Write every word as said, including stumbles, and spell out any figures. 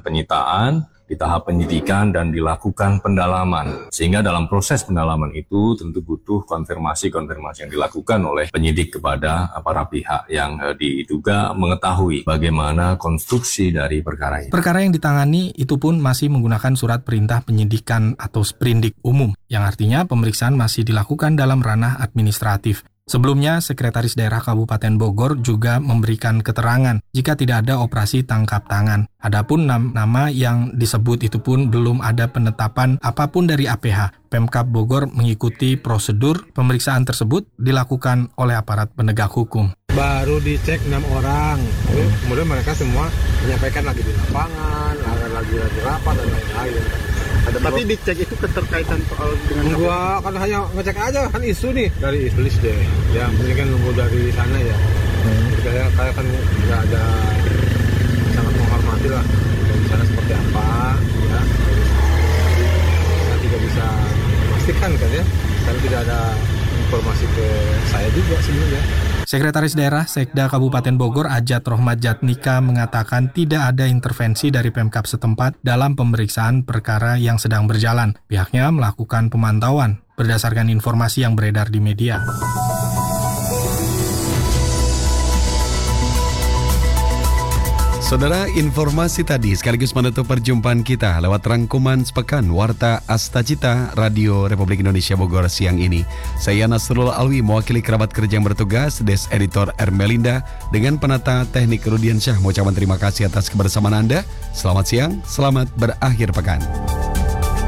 penyitaan, di tahap penyidikan, dan dilakukan pendalaman. Sehingga dalam proses pendalaman itu tentu butuh konfirmasi-konfirmasi yang dilakukan oleh penyidik kepada para pihak yang eh, diduga mengetahui bagaimana konstruksi dari perkara ini. Perkara yang ditangani itu pun masih menggunakan surat perintah penyidikan atau sprindik umum, yang artinya pemeriksaan masih dilakukan dalam ranah administratif. Sebelumnya, Sekretaris Daerah Kabupaten Bogor juga memberikan keterangan jika tidak ada operasi tangkap tangan. Adapun nama yang disebut itu pun belum ada penetapan apapun dari A P H. Pemkab Bogor mengikuti prosedur pemeriksaan tersebut dilakukan oleh aparat penegak hukum. Baru dicek enam orang, kemudian mereka semua menyampaikan lagi di lapangan, lagi lagi rapat dan lain-lain. Ada tapi bro, dicek itu keterkaitan soal dengan gua kan hanya ngecek aja kan isu nih dari Islis deh ya, ini kan nunggu dari sana ya. hmm. Kayak kayak kan nggak ada, sangat menghormati lah dari sana seperti apa ya, saya tidak bisa memastikan kan ya, karena tidak ada informasi ke saya juga sebenarnya. Sekretaris Daerah Sekda Kabupaten Bogor Ajat Rohmat Jatnika mengatakan tidak ada intervensi dari Pemkab setempat dalam pemeriksaan perkara yang sedang berjalan. Pihaknya melakukan pemantauan berdasarkan informasi yang beredar di media. Saudara, informasi tadi sekaligus menutup perjumpaan kita lewat rangkuman sepekan Warta Astacita Radio Republik Indonesia Bogor siang ini. Saya Nasrul Alwi mewakili kerabat kerja yang bertugas, Des Editor Ermelinda, dengan penata teknik Rudian Syah. Mengucapkan terima kasih atas kebersamaan Anda. Selamat siang, selamat berakhir pekan.